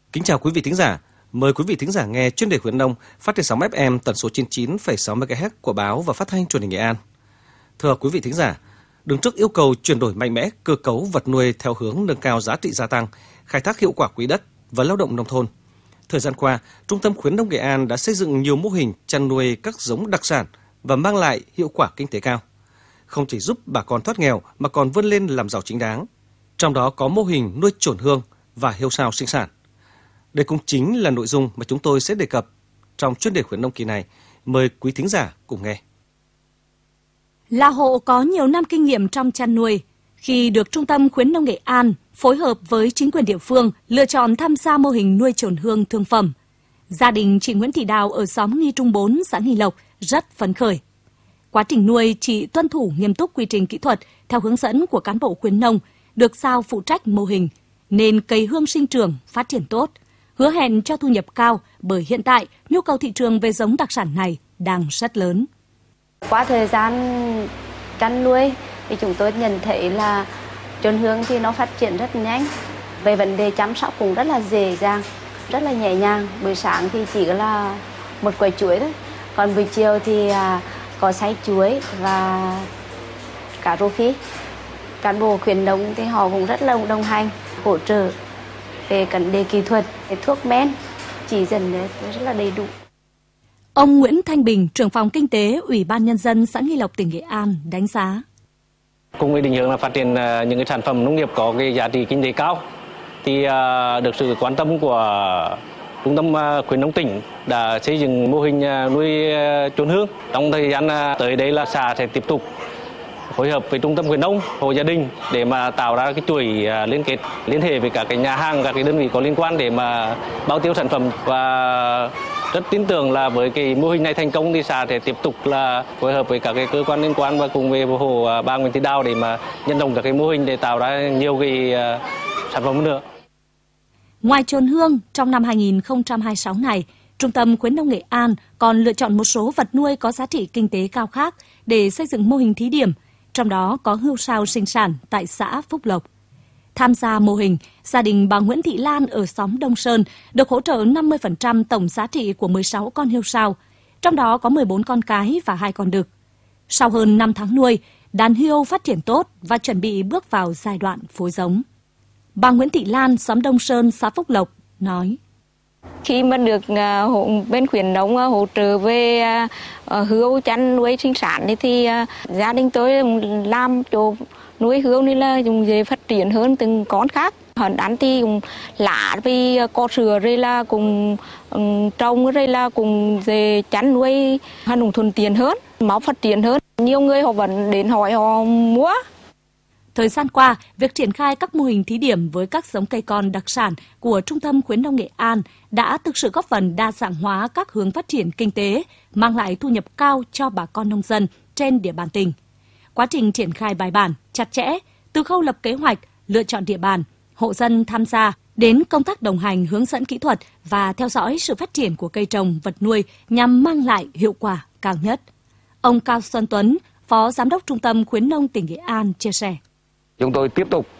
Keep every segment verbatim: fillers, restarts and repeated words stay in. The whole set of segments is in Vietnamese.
Kính chào quý vị thính giả. Mời quý vị thính giả nghe chuyên đề khuyến nông phát trên sóng ép em tần số chín mươi chín phẩy sáu mê ga héc của báo và phát thanh truyền hình Nghệ An. Thưa quý vị thính giả, đứng trước yêu cầu chuyển đổi mạnh mẽ cơ cấu vật nuôi theo hướng nâng cao giá trị gia tăng, khai thác hiệu quả quỹ đất và lao động nông thôn, thời gian qua, Trung tâm khuyến nông Nghệ An đã xây dựng nhiều mô hình chăn nuôi các giống đặc sản và mang lại hiệu quả kinh tế cao. Không chỉ giúp bà con thoát nghèo mà còn vươn lên làm giàu chính đáng. Trong đó có mô hình nuôi chồn hương và hiêu sao sinh sản. Đây cũng chính là nội dung mà chúng tôi sẽ đề cập trong chuyên đề khuyến nông kỳ này. Mời quý thính giả cùng nghe. Là hộ có nhiều năm kinh nghiệm trong chăn nuôi, khi được Trung tâm khuyến nông Nghệ An phối hợp với chính quyền địa phương lựa chọn tham gia mô hình nuôi chồn hương thương phẩm, gia đình chị Nguyễn Thị Đào ở xóm Nghi Trung bốn, xã Nghi Lộc rất phấn khởi. Quá trình nuôi, chị tuân thủ nghiêm túc quy trình kỹ thuật theo hướng dẫn của cán bộ khuyến nông, được giao phụ trách mô hình, nên cây hương sinh trưởng phát triển tốt, hứa hẹn cho thu nhập cao bởi hiện tại nhu cầu thị trường về giống đặc sản này đang rất lớn. Qua thời gian chăn nuôi thì chúng tôi nhận thấy là chồn hương thì nó phát triển rất nhanh. Về vấn đề chăm sóc cũng rất là dễ dàng, rất là nhẹ nhàng. Buổi sáng thì chỉ là một quả chuối thôi, còn buổi chiều thì có xay chuối và cà rô phi. Cán bộ khuyến nông thì họ cũng rất là đồng hành, hỗ trợ về vấn đề kỹ thuật, về thuốc men, chỉ dẫn rất là đầy đủ. Ông Nguyễn Thanh Bình, trưởng phòng kinh tế Ủy ban Nhân dân xã Nghi Lộc, tỉnh Nghệ An đánh giá. Cùng với định hướng là phát triển những cái sản phẩm nông nghiệp có cái giá trị kinh tế cao, thì được sự quan tâm của Trung tâm khuyến nông tỉnh đã xây dựng mô hình nuôi chồn hương. Trong thời gian tới đây là xã sẽ tiếp tục phối hợp với Trung tâm khuyến nông, hộ gia đình để mà tạo ra cái chuỗi liên kết, liên hệ với các cái nhà hàng, các cái đơn vị có liên quan để mà bao tiêu sản phẩm. Và rất tin tưởng là với cái mô hình này thành công thì xã sẽ tiếp tục là phối hợp với các cái cơ quan liên quan và cùng với hộ bà Nguyễn Thị Đào để mà nhân rộng các cái mô hình để tạo ra nhiều cái sản phẩm nữa. Ngoài chồn hương, trong năm hai nghìn không trăm hai mươi sáu này, Trung tâm khuyến nông Nghệ An còn lựa chọn một số vật nuôi có giá trị kinh tế cao khác để xây dựng mô hình thí điểm, trong đó có hươu sao sinh sản tại xã Phúc Lộc. Tham gia mô hình, gia đình bà Nguyễn Thị Lan ở xóm Đông Sơn được hỗ trợ năm mươi phần trăm tổng giá trị của mười sáu con hươu sao, trong đó có mười bốn con cái và hai con đực. Sau hơn năm tháng nuôi, đàn hươu phát triển tốt và chuẩn bị bước vào giai đoạn phối giống. Bà Nguyễn Thị Lan, xóm Đông Sơn, xã Phúc Lộc nói. Khi mà được bên khuyến nông hỗ trợ về hươu chăn nuôi sinh sản thì, thì gia đình tôi làm chỗ nuôi hươu nên là dùng dễ phát triển hơn từng con khác. Hòn ăn thì cũng lạ vì có sữa rồi là cùng trồng rồi là cùng dễ chăn nuôi hắn cũng thuận tiện hơn, máu phát triển hơn. Nhiều người họ vẫn đến hỏi họ mua. Thời gian qua, việc triển khai các mô hình thí điểm với các giống cây con đặc sản của Trung tâm khuyến nông Nghệ An đã thực sự góp phần đa dạng hóa các hướng phát triển kinh tế, mang lại thu nhập cao cho bà con nông dân trên địa bàn tỉnh. Quá trình triển khai bài bản, chặt chẽ, từ khâu lập kế hoạch, lựa chọn địa bàn, hộ dân tham gia, đến công tác đồng hành hướng dẫn kỹ thuật và theo dõi sự phát triển của cây trồng, vật nuôi nhằm mang lại hiệu quả cao nhất. Ông Cao Xuân Tuấn, Phó Giám đốc Trung tâm khuyến nông tỉnh Nghệ An chia sẻ. Chúng tôi tiếp tục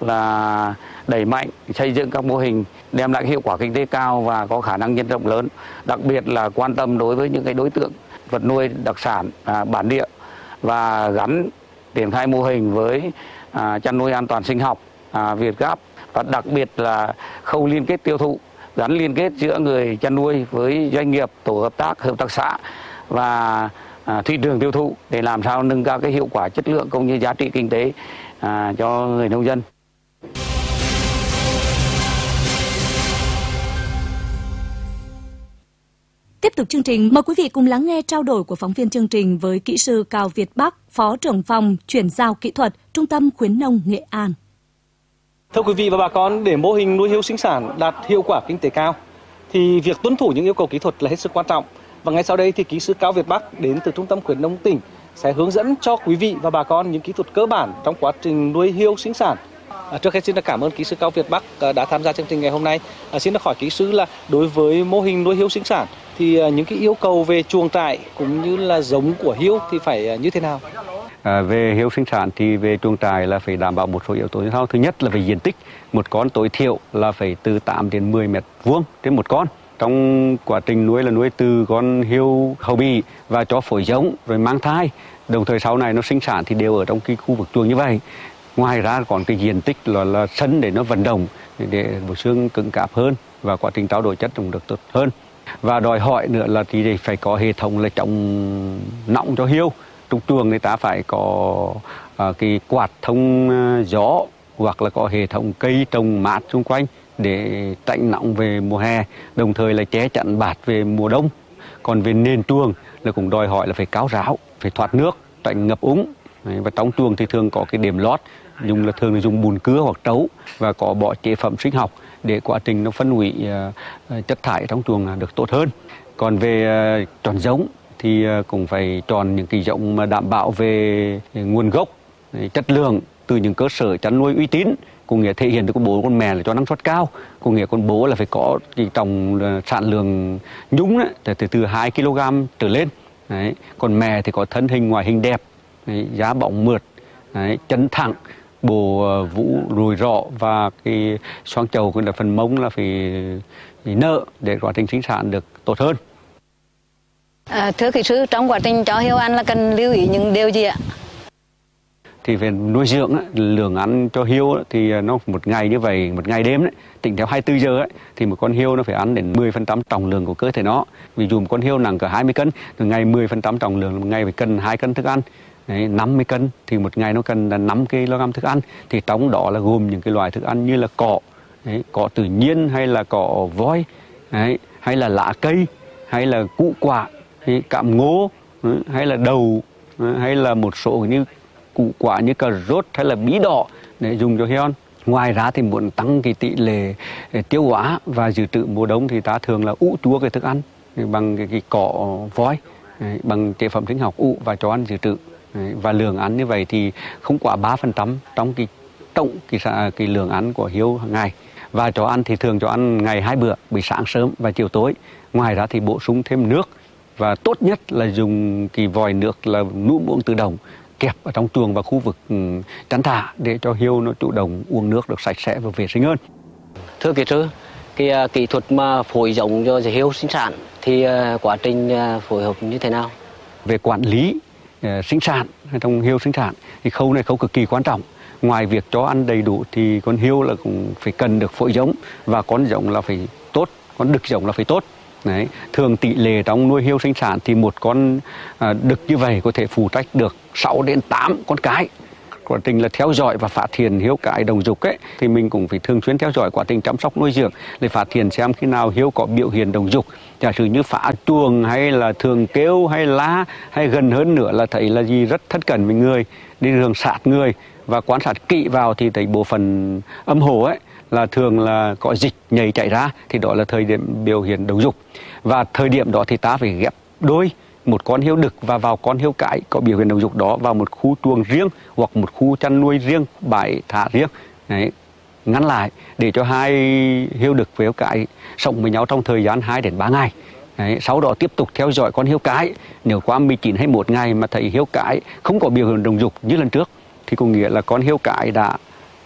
là đẩy mạnh xây dựng các mô hình đem lại hiệu quả kinh tế cao và có khả năng nhân rộng lớn, đặc biệt là quan tâm đối với những cái đối tượng vật nuôi đặc sản à, bản địa và gắn triển khai mô hình với à, chăn nuôi an toàn sinh học, à, Việt Gáp và đặc biệt là khâu liên kết tiêu thụ, gắn liên kết giữa người chăn nuôi với doanh nghiệp, tổ hợp tác, hợp tác xã và à, thị trường tiêu thụ để làm sao nâng cao cái hiệu quả chất lượng cũng như giá trị kinh tế À, cho người nông dân. Tiếp tục chương trình, mời quý vị cùng lắng nghe trao đổi của phóng viên chương trình với kỹ sư Cao Việt Bắc, Phó trưởng phòng chuyển giao kỹ thuật Trung tâm khuyến nông Nghệ An. Thưa quý vị và bà con, để mô hình nuôi hươu sinh sản đạt hiệu quả kinh tế cao, thì việc tuân thủ những yêu cầu kỹ thuật là hết sức quan trọng. Và ngay sau đây thì kỹ sư Cao Việt Bắc đến từ Trung tâm khuyến nông tỉnh sẽ hướng dẫn cho quý vị và bà con những kỹ thuật cơ bản trong quá trình nuôi hươu sinh sản. À, trước hết xin được cảm ơn kỹ sư Cao Việt Bắc đã tham gia chương trình ngày hôm nay. À, xin được hỏi kỹ sư là đối với mô hình nuôi hươu sinh sản thì những cái yêu cầu về chuồng trại cũng như là giống của hươu thì phải như thế nào? À, về hiếu sinh sản thì về chuồng trại là phải đảm bảo một số yếu tố như sau. Thứ nhất là về diện tích, một con tối thiểu là phải từ tám đến mười mét vuông trên một con. Trong quá trình nuôi là nuôi từ con hiêu hậu bì và cho phối giống rồi mang thai, đồng thời sau này nó sinh sản thì đều ở trong cái khu vực chuồng như vậy. Ngoài ra còn cái diện tích là, là sân để nó vận động, để bộ xương cứng cáp hơn và quá trình trao đổi chất cũng được tốt hơn. Và đòi hỏi nữa là thì phải có hệ thống là chống nóng cho hiêu. Trong chuồng người ta phải có uh, cái quạt thông uh, gió hoặc là có hệ thống cây trồng mát xung quanh để tránh nóng về mùa hè, đồng thời là che chắn bạt về mùa đông. Còn về nền chuồng là cũng đòi hỏi là phải cao ráo, phải thoát nước, tránh ngập úng. Đấy, và trong chuồng thì thường có cái điểm lót, dùng là thường là dùng bùn cưa hoặc trấu và có bỏ chế phẩm sinh học để quá trình nó phân hủy uh, chất thải trong chuồng được tốt hơn. Còn về uh, chọn giống thì uh, cũng phải chọn những cái giống mà đảm bảo về nguồn gốc, chất lượng từ những cơ sở chăn nuôi uy tín, có nghĩa thể hiện được con bố con mẹ là cho năng suất cao, có nghĩa con bố là phải có cái tổng sản lượng nhúng đấy, từ từ hai ki lô gam trở lên. Đấy. Còn mẹ thì có thân hình ngoại hình đẹp, đấy, giá bóng mượt, đấy, chân thẳng, bộ vũ rùi rọ và cái xoang chầu cũng là phần mông là phải, phải nợ để quá trình sinh sản được tốt hơn. À, thưa kỹ sư, trong quá trình cho hiêu ăn là cần lưu ý những điều gì ạ? Thì về nuôi dưỡng lượng ăn cho hiêu thì nó một ngày như vậy, một ngày đêm đấy, tính theo hai mươi tư giờ ấy, thì một con hiêu nó phải ăn đến mười phần trăm trọng lượng của cơ thể nó. Ví dụ một con hiêu nặng cỡ hai mươi cân, một ngày mười phần trăm trọng lượng, một ngày phải cần hai cân thức ăn. Đấy, năm mươi cân thì một ngày nó cần là năm ki lô gam thức ăn. Thì trong đó là gồm những cái loại thức ăn như là cỏ, đấy, cỏ tự nhiên hay là cỏ voi, đấy, hay là lá cây, hay là củ quả, hay cạm ngô, đấy, hay là đậu, đấy, hay là một số như củ quả như cà rốt hay là bí đỏ để dùng cho heo. Ngoài ra thì muốn tăng cái tỷ lệ tiêu hóa và dự trữ mùa đông thì ta thường là ủ chua cái thức ăn bằng cái, cái cỏ voi, bằng chế phẩm sinh học ủ và cho ăn dự trữ. Và lượng ăn như vậy thì không quá ba phần trăm trong cái tổng cái, cái lượng ăn của hiêu hàng ngày. Và cho ăn thì thường cho ăn ngày hai bữa, buổi sáng sớm và chiều tối. Ngoài ra thì bổ sung thêm nước và tốt nhất là dùng cái vòi nước là nuôi uống tự động kẹp ở trong chuồng và khu vực chăn thả để cho hiêu nó chủ động uống nước được sạch sẽ và vệ sinh hơn. Thưa kỹ sư, cái uh, kỹ thuật mà phối giống cho hiêu sinh sản thì uh, quá trình uh, phối hợp như thế nào? Về quản lý uh, sinh sản trong hiêu sinh sản thì khâu này khâu cực kỳ quan trọng. Ngoài việc cho ăn đầy đủ thì con hiêu là cũng phải cần được phối giống và con giống là phải tốt, con đực giống là phải tốt. Đấy. Thường tỷ lệ trong nuôi hiêu sinh sản thì một con à, đực như vậy có thể phụ trách được sáu đến tám con cái. Quá trình là theo dõi và phát hiện hiêu cái đồng dục ấy thì mình cũng phải thường xuyên theo dõi quá trình chăm sóc nuôi dưỡng để phát hiện xem khi nào hiêu có biểu hiện đồng dục, giả sử như phá chuồng hay là thường kêu hay la hay gần hơn nữa là thấy là gì rất thất cẩn với người, đi đường sát người và quan sát kỹ vào thì thấy bộ phận âm hộ ấy là thường là có dịch nhầy chảy ra thì đó là thời điểm biểu hiện đồng dục. Và thời điểm đó thì ta phải ghép đôi một con hiêu đực và vào con hiêu cái có biểu hiện đồng dục đó vào một khu chuồng riêng hoặc một khu chăn nuôi riêng, bãi thả riêng. Đấy, ngăn lại để cho hai hiêu đực và hiêu cái sống với nhau trong thời gian hai đến ba ngày. Đấy, sau đó tiếp tục theo dõi con hiêu cái. Nếu qua mười chín hay một ngày mà thấy hiêu cái không có biểu hiện đồng dục như lần trước thì có nghĩa là con hiêu cái đã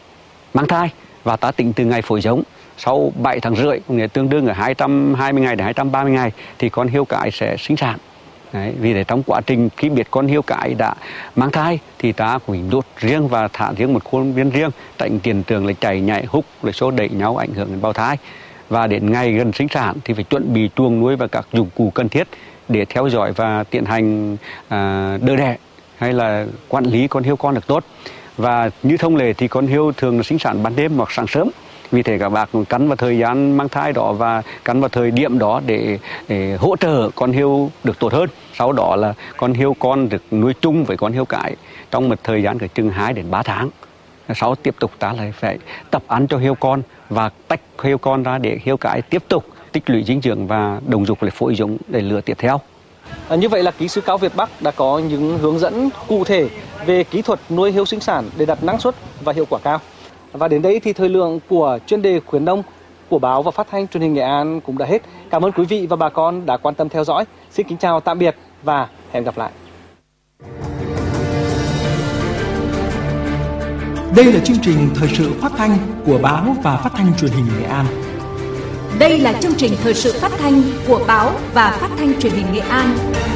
mang thai. Và ta tính từ ngày phối giống sau bảy tháng rưỡi, nghĩa tương đương ở hai trăm hai mươi ngày đến hai trăm ba mươi ngày thì con hiêu cái sẽ sinh sản. Đấy, vì để trong quá trình khi biết con hiêu cái đã mang thai thì ta cũng đốt riêng và thả riêng một khuôn viên riêng, tránh tiền trường là chạy nhảy húc là xô đẩy nhau ảnh hưởng đến bào thai. Và đến ngày gần sinh sản thì phải chuẩn bị chuồng nuôi và các dụng cụ cần thiết để theo dõi và tiến hành à, đỡ đẻ hay là quản lý con hiêu con được tốt. Và như thông lệ thì con hiêu thường là sinh sản ban đêm hoặc sáng sớm. Vì thế các bác cắn vào thời gian mang thai đó và cắn vào thời điểm đó để, để hỗ trợ con hiêu được tốt hơn. Sau đó là con hiêu con được nuôi chung với con hiêu cái trong một thời gian chừng hai đến ba tháng. Sau tiếp tục ta lại phải tập ăn cho hiêu con và tách hiêu con ra để hiêu cái tiếp tục tích lũy dinh dưỡng và đồng dục để phối giống để lứa tiếp theo. À, như vậy là kỹ sư Cao Việt Bắc đã có những hướng dẫn cụ thể về kỹ thuật nuôi hiêu sinh sản để đạt năng suất và hiệu quả cao. Và đến đây thì thời lượng của chuyên đề khuyến nông của báo và phát thanh truyền hình Nghệ An cũng đã hết. Cảm ơn quý vị và bà con đã quan tâm theo dõi. Xin kính chào tạm biệt và hẹn gặp lại. Đây là chương trình thời sự phát thanh của báo và phát thanh truyền hình Nghệ An. Đây là chương trình thời sự phát thanh của báo và phát thanh truyền hình Nghệ An.